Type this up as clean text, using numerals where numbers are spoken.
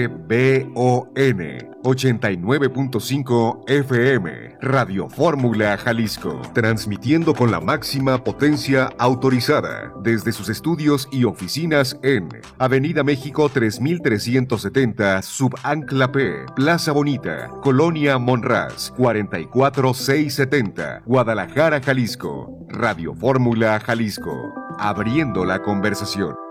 BON 89.5 FM, Radio Fórmula Jalisco, transmitiendo con la máxima potencia autorizada desde sus estudios y oficinas en Avenida México 3370, Subancla P, Plaza Bonita, Colonia Monraz, 44670, Guadalajara, Jalisco. Radio Fórmula Jalisco, abriendo la conversación.